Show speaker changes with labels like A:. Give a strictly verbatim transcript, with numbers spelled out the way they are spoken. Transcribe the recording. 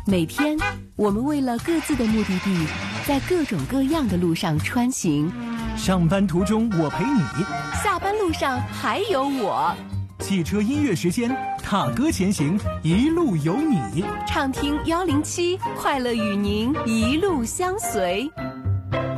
A: 每天，我们为了各自的目的地，在各种各样的路上穿行。
B: 上班途中我陪你，
A: 下班路上还有我。
B: 汽车音乐时间，踏歌前行，一路有你。
A: 畅听幺零七，快乐与您一路相随。